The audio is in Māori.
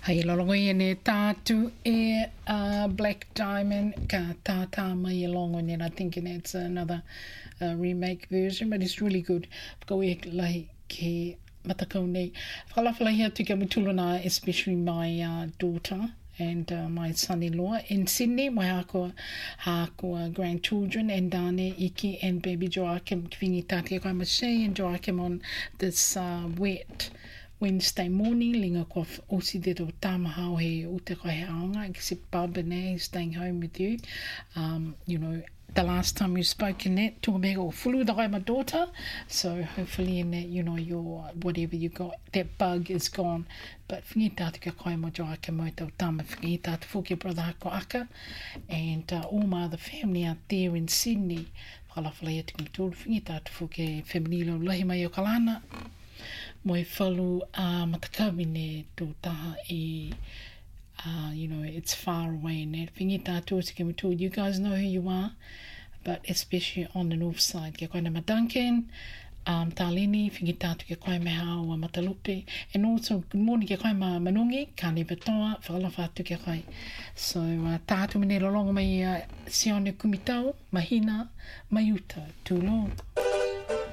Hai lolongo I ne tātu e Black Diamond ka tātā mai e longo ne. I think it's another remake version, but it's really good. Ko e lai ke matakau nei. Whakalawhalahi atu kia mutuluna, especially my daughter and my son-in-law in Sydney, my hākua grandchildren, and Dane, Iki, and baby Joachim, Kvingi Tātia Kaimashe, and Joachim on this wet Wednesday morning, linga ko osi te tō tāmahau he o te kai aonga, except Bob and he's staying home with you. You know, the last time you spoke in that, tō mega o fulu da kai my daughter, so hopefully in that, you know, your whatever you got, that bug is gone. But whingi tātu kia kai mo joa ke mo tau tāma, whingi tātu fōke brother hako aka, and all my other family out there in Sydney, whakalawhalai atu ki tōru, whingi tātu fōke family lau lahi mai o Kalana, mo e whalu matakawine tō taha e, you know, it's far away in that. Whingi tātou te ke mutu, you guys know who you are, but especially on the north side. Kia koe na Duncan, Tālini, whingi tātou kia koe me hao a Matalupe, and also good morning kia koe ma Manungi, Kāne Batoa, whakalawhatu kia koe. So tātou mene lolonga mai Sione Kumitau, Mahina, Mayuta, tū long.